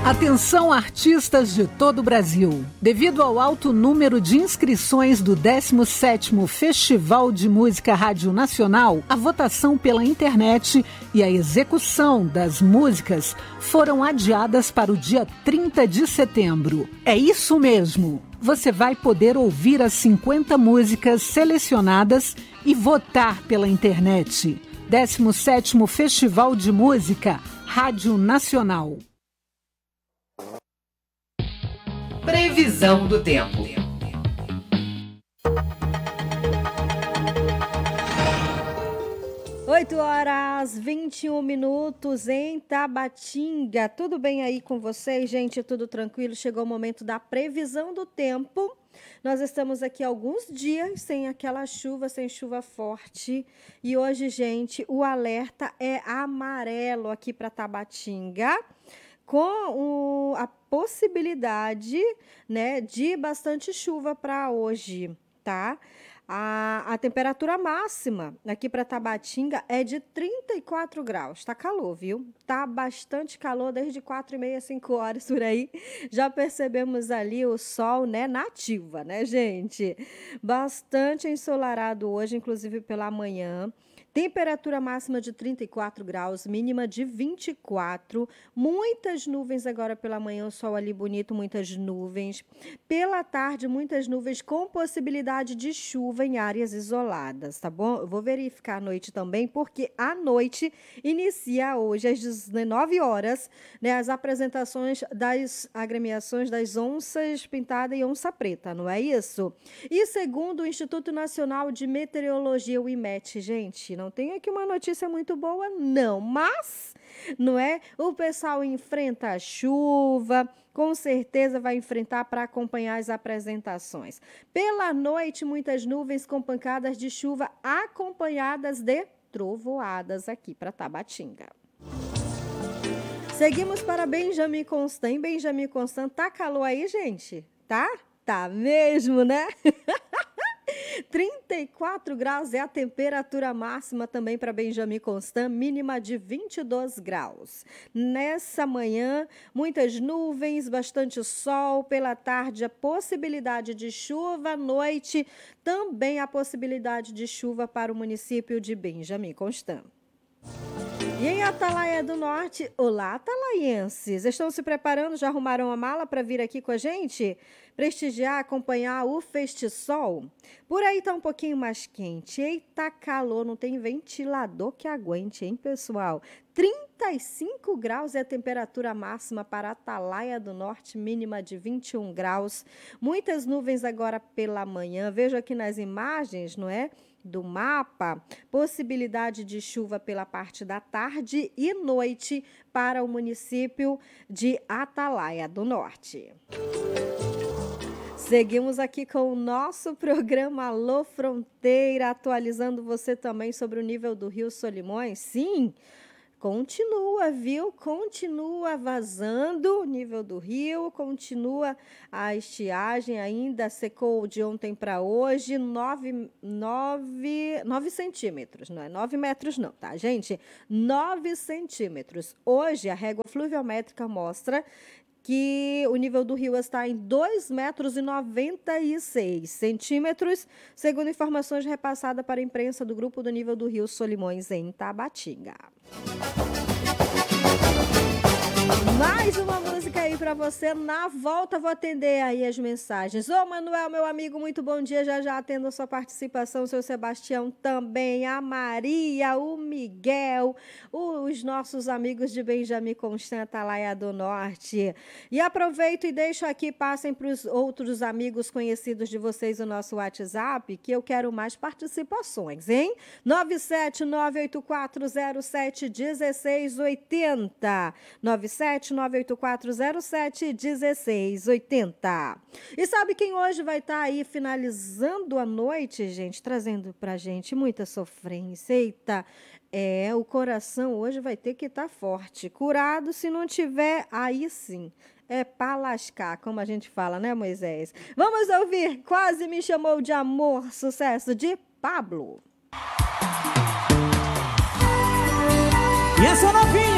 Atenção, artistas de todo o Brasil. Devido ao alto número de inscrições do 17º Festival de Música Rádio Nacional, a votação pela internet e a execução das músicas foram adiadas para o dia 30 de setembro. É isso mesmo! Você vai poder ouvir as 50 músicas selecionadas e votar pela internet. 17º Festival de Música Rádio Nacional. Previsão do tempo. Oito horas 21 minutos em Tabatinga. Tudo bem aí com vocês, gente? Tudo tranquilo? Chegou o momento da previsão do tempo. Nós estamos aqui alguns dias sem aquela chuva, sem chuva forte. E hoje, gente, o alerta é amarelo aqui para Tabatinga, com a possibilidade, né, de bastante chuva para hoje, tá? A temperatura máxima aqui para Tabatinga é de 34 graus. Tá calor, viu? Tá bastante calor desde 4h30, 5 horas por aí. Já percebemos ali o sol, né, na ativa, né, gente? Bastante ensolarado hoje, inclusive pela manhã. Temperatura máxima de 34 graus, mínima de 24. Muitas nuvens agora pela manhã, o sol ali bonito, muitas nuvens. Pela tarde, muitas nuvens com possibilidade de chuva em áreas isoladas, tá bom? Eu vou verificar à noite também, porque à noite inicia hoje, às 19 horas, né, as apresentações das agremiações das onças pintada e onça preta, não é isso? E segundo o Instituto Nacional de Meteorologia, o IMET, gente, não tem aqui uma notícia muito boa, não, mas, não é? O pessoal enfrenta a chuva, com certeza vai enfrentar para acompanhar as apresentações. Pela noite, muitas nuvens com pancadas de chuva acompanhadas de trovoadas aqui para Tabatinga. Seguimos para Benjamin Constant. Em Benjamin Constant, tá calor aí, gente? Tá? Tá mesmo, né? 34 graus é a temperatura máxima também para Benjamin Constant, mínima de 22 graus. Nessa manhã, muitas nuvens, bastante sol. Pela tarde, a possibilidade de chuva. À noite, também a possibilidade de chuva para o município de Benjamin Constant. E em Atalaia do Norte, olá, atalaienses, estão se preparando, já arrumaram a mala para vir aqui com a gente? Prestigiar, acompanhar o Festisol? Por aí tá um pouquinho mais quente. Eita, calor, não tem ventilador que aguente, hein, pessoal? 35 graus é a temperatura máxima para Atalaia do Norte, mínima de 21 graus. Muitas nuvens agora pela manhã. Vejo aqui nas imagens, não é? Do mapa, possibilidade de chuva pela parte da tarde e noite para o município de Atalaia do Norte. Seguimos aqui com o nosso programa Alô Fronteira, atualizando você também sobre o nível do Rio Solimões. Sim, continua, viu? Continua vazando o nível do rio, continua a estiagem, ainda secou de ontem para hoje, 9 centímetros, não é 9 metros não, tá, gente? 9 centímetros. Hoje, a régua fluviométrica mostra que o nível do rio está em 2,96 metros, segundo informações repassadas para a imprensa do Grupo do Nível do Rio Solimões, em Tabatinga. Mais uma música aí para você. Na volta vou atender aí as mensagens. Ô Manuel, meu amigo, muito bom dia. Já atendo a sua participação. O seu Sebastião também. A Maria, o Miguel, os nossos amigos de Benjamin Constant, Atalaia do Norte. E aproveito e deixo aqui, passem para os outros amigos conhecidos de vocês o nosso WhatsApp, que eu quero mais participações, hein? 97984071680. 97984071680. E sabe quem hoje vai estar aí finalizando a noite, gente? Trazendo pra gente muita sofrência. Eita, o coração hoje vai ter que estar forte. Curado, se não tiver, aí sim. É pra lascar, como a gente fala, né, Moisés? Vamos ouvir Quase Me Chamou de Amor, sucesso de Pablo. E essa novinha